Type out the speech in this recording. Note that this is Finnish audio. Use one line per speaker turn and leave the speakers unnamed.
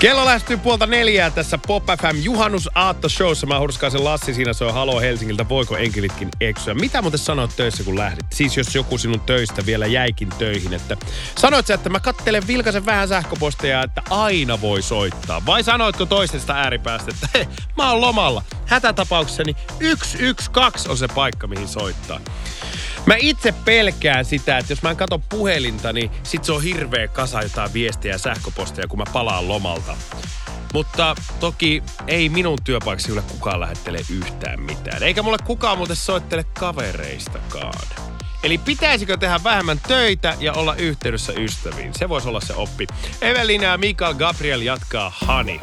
Kello lähestyy 3:30 tässä Pop FM juhannusaattoshowssa. Mä Hurskaisen Lassi, siinä se on Halo Helsingiltä. Voiko enkelitkin eksyä? Mitä muuten sanoit töissä, kun lähdit? Siis jos joku sinun töistä vielä jäikin töihin, että sanoit sä, että mä kattelen vilkaisen vähän sähköposteja, että aina voi soittaa. Vai sanoitko toisesta ääripäästä, että hei, mä oon lomalla. Hätätapauksessani 112 on se paikka, mihin soittaa. Mä itse pelkään sitä, että jos mä en katso puhelinta, niin sit se on hirveä kasa jotain viestejä ja sähköposteja, kun mä palaan lomalta. Mutta toki ei minun työpaikaksi kyllä kukaan lähettele yhtään mitään. Eikä mulle kukaan muuten soittele kavereistakaan. Eli pitäisikö tehdä vähemmän töitä ja olla yhteydessä ystäviin? Se voisi olla se oppi. Evelina ja Mikael Gabriel jatkaa Hani.